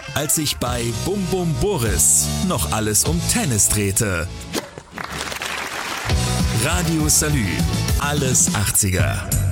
als sich bei Bum Bum Boris noch alles um Tennis drehte. Radio Salü, alles 80er.